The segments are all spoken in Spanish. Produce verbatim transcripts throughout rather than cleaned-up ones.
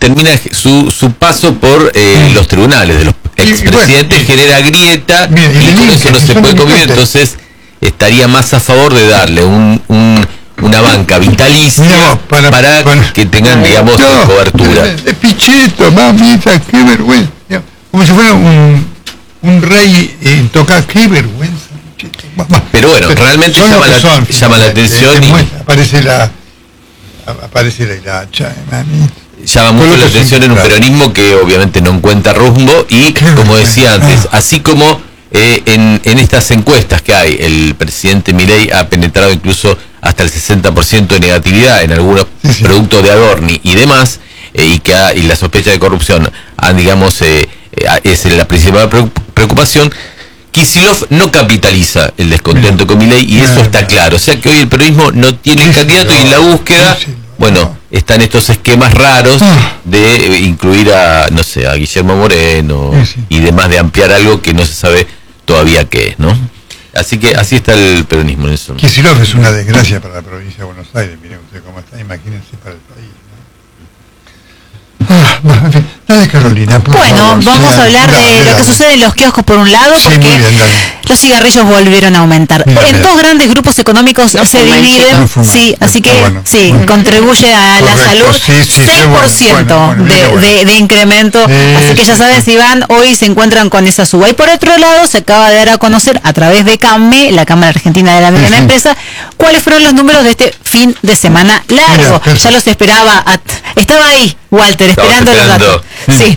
termina su, su paso por eh, los tribunales de los expresidentes, bueno, genera grieta, bien, y, y con eso no se puede convivir, entonces estaría más a favor de darle un, un una banca vitalicia no, para, para, para que tengan, digamos, no, cobertura. De, de Pichetto, mamita, qué vergüenza. Como si fuera un, un rey en tocar, qué vergüenza. Pero bueno, pero realmente llama la, son, llama la atención. Te, te y muestra, aparece la aparece la hilacha, mamita. Llama mucho la atención en un peronismo que obviamente no encuentra rumbo y, como decía antes, así como eh, en, en estas encuestas que hay, el presidente Milei ha penetrado incluso hasta el sesenta por ciento de negatividad en algunos sí, sí. productos de Adorni y demás, eh, y que ha, y la sospecha de corrupción han, digamos, eh, eh, es la principal preocupación. Kicillof no capitaliza el descontento con Milei y eso está claro. O sea que hoy el peronismo no tiene el candidato y en la búsqueda, bueno, están estos esquemas raros de incluir a, no sé, a Guillermo Moreno y demás, de ampliar algo que no se sabe todavía qué es, ¿no? Así que así está el peronismo en eso. Kicillof es una desgracia para la provincia de Buenos Aires, miren usted cómo está, imagínense para el país. Ah, bueno, en fin, dale, Carolina, por bueno, favor, vamos sí, a hablar dale, de dale, lo que sucede en los kioscos por un lado, porque sí, bien, los cigarrillos volvieron a aumentar. Bien, en bien. Dos grandes grupos económicos no se dividen, sí, así que bueno, sí, bueno, contribuye a correcto, la salud, sí, sí, seis por ciento bueno, bueno, de, bueno. de, de incremento, sí, así que ya saben, si van, hoy se encuentran con esa suba. Y por otro lado, se acaba de dar a conocer a través de CAMME, la Cámara Argentina de la Mediana sí, Empresa, cuáles fueron los números de este fin de semana largo. Mira, ya los esperaba, a, estaba ahí, Walter, esperando los datos. Sí,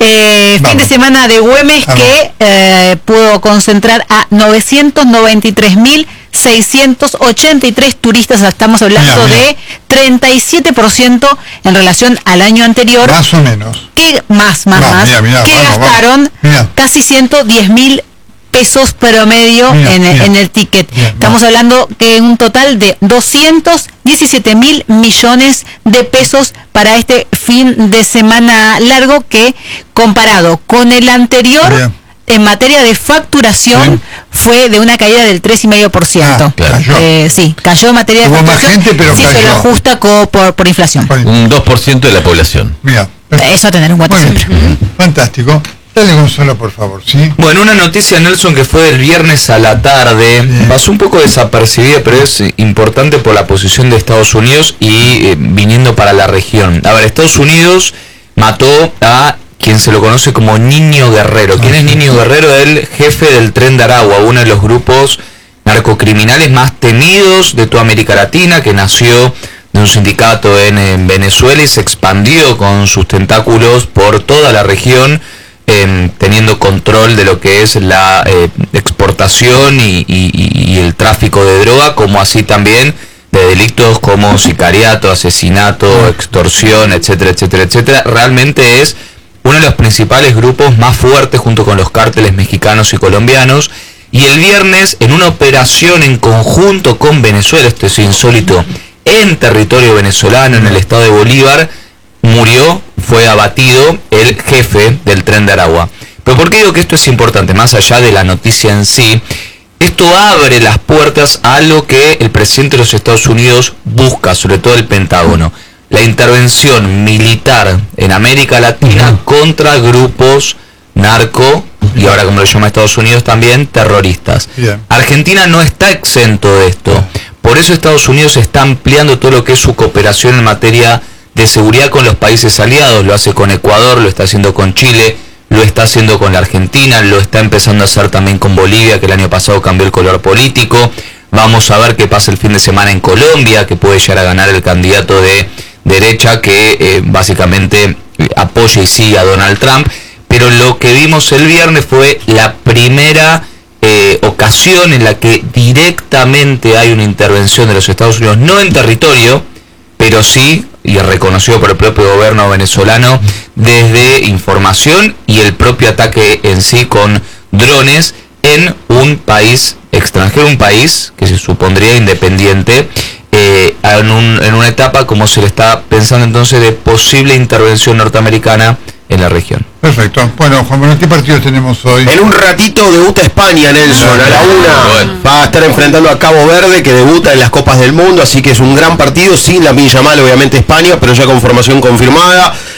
eh, fin de semana de Güemes Vamos. que eh, pudo concentrar a novecientos noventa y tres mil seiscientos ochenta y tres turistas, estamos hablando mira, mira. de treinta y siete por ciento en relación al año anterior. Más o menos. Que más, más, no, más, mira, mira, que vamos, gastaron vamos. casi ciento diez mil pesos promedio mira, en, mira. en el ticket. Mira, Estamos mira. hablando que en un total de doscientos diecisiete mil millones de pesos para este fin de semana largo, que comparado con el anterior mira. en materia de facturación sí. fue de una caída del tres coma cinco por ciento. Ah, claro. cayó. Eh, sí, cayó en materia de Hubo facturación. Más gente, pero sí, cayó. se lo ajusta co, por, por inflación. Un dos por ciento de la población. Mira, eso a tener en cuenta siempre. Uh-huh. Fantástico. Dale, Gonzalo, por favor, ¿sí? Bueno, una noticia, Nelson, que fue el viernes a la tarde, sí. pasó un poco desapercibida, pero es importante por la posición de Estados Unidos y eh, viniendo para la región. A ver, Estados Unidos mató a quien se lo conoce como Niño Guerrero. ¿Quién es Niño Guerrero? El jefe del Tren de Aragua, uno de los grupos narcocriminales más temidos de toda América Latina, que nació de un sindicato en, en Venezuela y se expandió con sus tentáculos por toda la región, eh, teniendo control de lo que es la eh, exportación y, y, y el tráfico de droga, como así también de delitos como sicariato, asesinato, extorsión, etcétera, etcétera, etcétera. Realmente es uno de los principales grupos más fuertes junto con los cárteles mexicanos y colombianos. Y el viernes, en una operación en conjunto con Venezuela, esto es insólito, en territorio venezolano, en el estado de Bolívar, murió, fue abatido el jefe del Tren de Aragua. Pero ¿por qué digo que esto es importante? Más allá de la noticia en sí, esto abre las puertas a lo que el presidente de los Estados Unidos busca, sobre todo el Pentágono: la intervención militar en América Latina uh-huh. contra grupos narco, y ahora como lo llama Estados Unidos también, terroristas. Yeah. Argentina no está exento de esto. Yeah. Por eso Estados Unidos está ampliando todo lo que es su cooperación en materia de seguridad con los países aliados. Lo hace con Ecuador, lo está haciendo con Chile, lo está haciendo con la Argentina, lo está empezando a hacer también con Bolivia, que el año pasado cambió el color político. Vamos a ver qué pasa el fin de semana en Colombia, que puede llegar a ganar el candidato de derecha que eh, básicamente apoya y sigue a Donald Trump. Pero lo que vimos el viernes fue la primera eh, ocasión en la que directamente hay una intervención de los Estados Unidos, no en territorio, pero sí, y reconocido por el propio gobierno venezolano, desde información y el propio ataque en sí con drones en un país extranjero, un país que se supondría independiente, eh, en, un, en una etapa como se le está pensando entonces de posible intervención norteamericana en la región. Perfecto. Bueno, Juan Manuel, ¿qué partidos tenemos hoy? En un ratito debuta España, Nelson, a la una. Bueno. Va a estar enfrentando a Cabo Verde, que debuta en las Copas del Mundo, así que es un gran partido, sin Lamine Yamal, obviamente España, pero ya con formación confirmada.